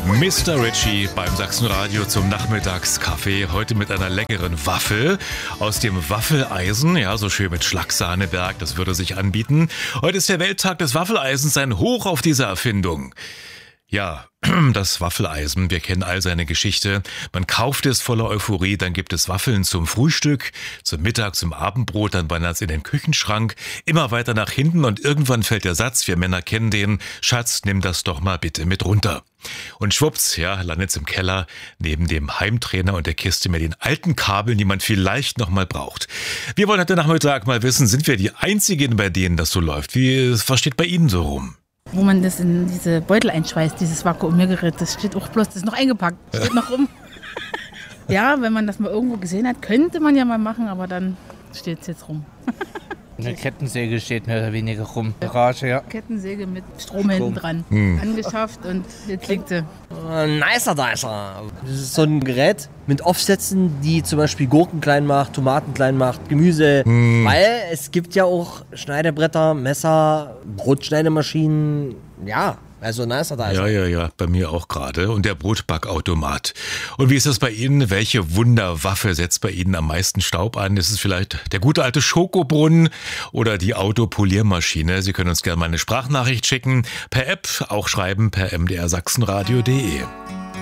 Mr. Ritchie beim Sachsenradio zum Nachmittagskaffee. Heute mit einer leckeren Waffel aus dem Waffeleisen. Ja, so schön mit Schlagsahneberg, das würde sich anbieten. Heute ist der Welttag des Waffeleisens, ein Hoch auf diese Erfindung. Ja, das Waffeleisen, wir kennen all seine Geschichte. Man kauft es voller Euphorie, dann gibt es Waffeln zum Frühstück, zum Mittag, zum Abendbrot, dann wandert es in den Küchenschrank, immer weiter nach hinten und irgendwann fällt der Satz, wir Männer kennen den, Schatz, nimm das doch mal bitte mit runter. Und schwupps, ja, landet's im Keller, neben dem Heimtrainer und der Kiste mit den alten Kabeln, die man vielleicht noch mal braucht. Wir wollen heute Nachmittag mal wissen, sind wir die Einzigen, bei denen das so läuft? Was steht bei Ihnen so rum? Wo man das in diese Beutel einschweißt, dieses Vakuumiergerät, das steht auch bloß, das ist noch eingepackt, steht noch rum. Ja, wenn man das mal irgendwo gesehen hat, könnte man ja mal machen, aber dann steht es jetzt rum. Eine Kettensäge steht mehr oder weniger rum. Garage, ja. Kettensäge mit Strom hinten dran. Angeschafft und jetzt liegt sie. Nicer Dicer. Das ist so ein Gerät mit Aufsätzen, die zum Beispiel Gurken klein macht, Tomaten klein macht, Gemüse. Weil es gibt ja auch Schneidebretter, Messer, Brotschneidemaschinen, ja. Also nicer Dicer. Ja, bei mir auch gerade. Und der Brotbackautomat. Und wie ist das bei Ihnen? Welche Wunderwaffe setzt bei Ihnen am meisten Staub an? Ist es vielleicht der gute alte Schokobrunnen oder die Autopoliermaschine? Sie können uns gerne mal eine Sprachnachricht schicken. Per App, auch schreiben per mdrsachsenradio.de.